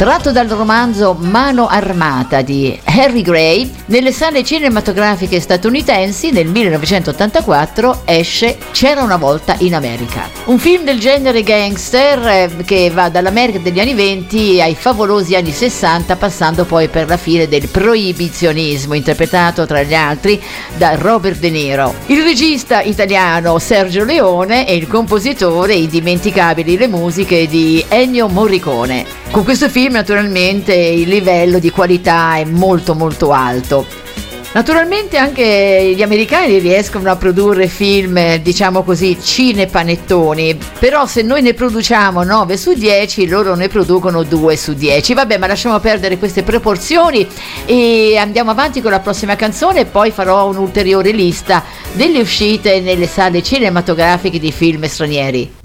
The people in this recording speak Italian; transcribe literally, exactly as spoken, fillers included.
Tratto dal romanzo Mano Armata di Harry Gray, nelle sale cinematografiche statunitensi nel millenovecentottantaquattro esce C'era una volta in America, un film del genere gangster eh, che va dall'America degli anni venti ai favolosi anni sessanta, passando poi per la fine del proibizionismo, interpretato tra gli altri da Robert De Niro. Il regista italiano Sergio Leone e il compositore indimenticabili le musiche di Ennio Morricone. Con questo film naturalmente il livello di qualità è molto molto alto. Naturalmente anche gli americani riescono a produrre film, diciamo così, cinepanettoni, però se noi ne produciamo nove su dieci, loro ne producono due su dieci. Vabbè, ma lasciamo perdere queste proporzioni e andiamo avanti con la prossima canzone e poi farò un'ulteriore lista delle uscite nelle sale cinematografiche di film stranieri.